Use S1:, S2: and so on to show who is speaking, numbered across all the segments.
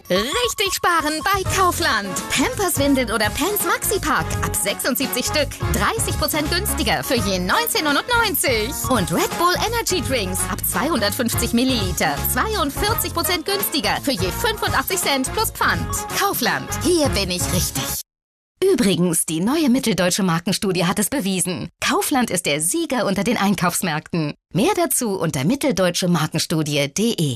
S1: Richtig sparen bei Kaufland. Pampers, Windeln oder Pants Maxipack ab 76 Stück. 30% günstiger für je 19,99 €. Und Red Bull Energy Drinks ab 250 Milliliter. 42% günstiger für je 85 Cent plus Pfand. Kaufland, hier bin ich richtig. Übrigens, die neue Mitteldeutsche Markenstudie hat es bewiesen. Kaufland ist der Sieger unter den Einkaufsmärkten. Mehr dazu unter mitteldeutschemarkenstudie.de.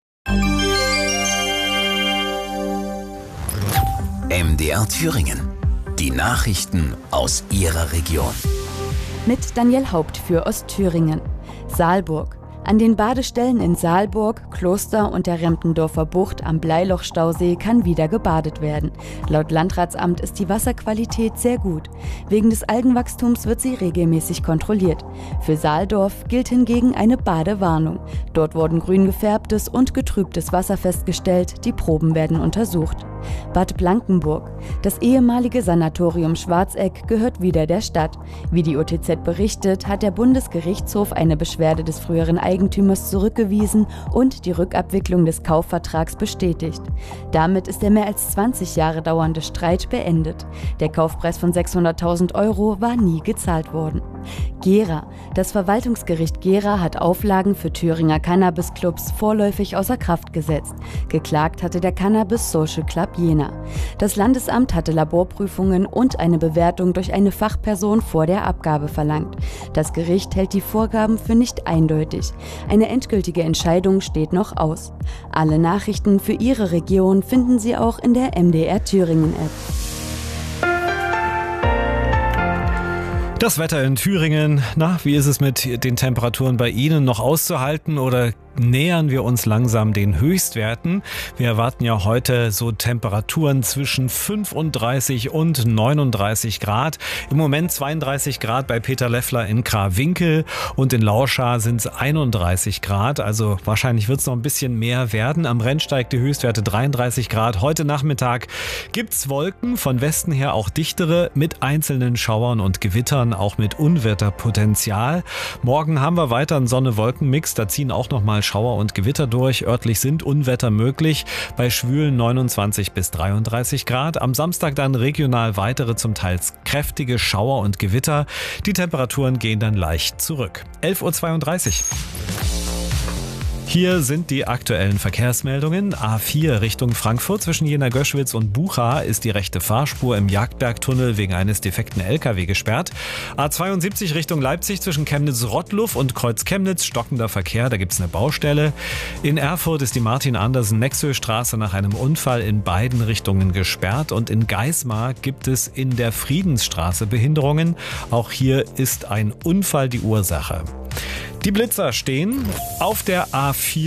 S2: MDR Thüringen. Die Nachrichten aus Ihrer Region.
S3: Mit Daniel Haupt für Ostthüringen. Saalburg. An den Badestellen in Saalburg, Kloster und der Remptendorfer Bucht am Bleilochstausee kann wieder gebadet werden. Laut Landratsamt ist die Wasserqualität sehr gut. Wegen des Algenwachstums wird sie regelmäßig kontrolliert. Für Saaldorf gilt hingegen eine Badewarnung. Dort wurden grün gefärbtes und getrübtes Wasser festgestellt. Die Proben werden untersucht. Bad Blankenburg. Das ehemalige Sanatorium Schwarzeck gehört wieder der Stadt. Wie die OTZ berichtet, hat der Bundesgerichtshof eine Beschwerde des früheren Eigentümers zurückgewiesen und die Rückabwicklung des Kaufvertrags bestätigt. Damit ist der mehr als 20 Jahre dauernde Streit beendet. Der Kaufpreis von 600.000 € war nie gezahlt worden. Gera. Das Verwaltungsgericht Gera hat Auflagen für Thüringer Cannabis-Clubs vorläufig außer Kraft gesetzt. Geklagt hatte der Cannabis Social Club Jena. Das Landesamt hatte Laborprüfungen und eine Bewertung durch eine Fachperson vor der Abgabe verlangt. Das Gericht hält die Vorgaben für nicht eindeutig. Eine endgültige Entscheidung steht noch aus. Alle Nachrichten für Ihre Region finden Sie auch in der MDR Thüringen App.
S4: Das Wetter in Thüringen, wie ist es mit den Temperaturen bei Ihnen noch auszuhalten oder nähern wir uns langsam den Höchstwerten? Wir erwarten ja heute so Temperaturen zwischen 35 und 39 Grad. Im Moment 32 Grad bei Peter Leffler in Krawinkel und in Lauschar sind es 31 Grad. Also wahrscheinlich wird es noch ein bisschen mehr werden. Am Rennsteig die Höchstwerte 33 Grad. Heute Nachmittag gibt's Wolken, von Westen her auch dichtere mit einzelnen Schauern und Gewittern, auch mit Unwetterpotenzial. Morgen haben wir weiter einen Sonne-Wolken-Mix. Da ziehen auch noch mal Schauer und Gewitter durch. Örtlich sind Unwetter möglich. Bei schwülen 29 bis 33 Grad. Am Samstag dann regional weitere, zum Teil kräftige Schauer und Gewitter. Die Temperaturen gehen dann leicht zurück. 11:32 Uhr. Hier sind die aktuellen Verkehrsmeldungen. A4 Richtung Frankfurt zwischen Jena-Göschwitz und Bucha ist die rechte Fahrspur im Jagdbergtunnel wegen eines defekten LKW gesperrt. A72 Richtung Leipzig zwischen Chemnitz-Rottluff und Kreuz-Chemnitz stockender Verkehr, da gibt es eine Baustelle. In Erfurt ist die Martin-Andersen-Nexö-Straße nach einem Unfall in beiden Richtungen gesperrt und in Geismar gibt es in der Friedensstraße Behinderungen. Auch hier ist ein Unfall die Ursache. Die Blitzer stehen auf der A4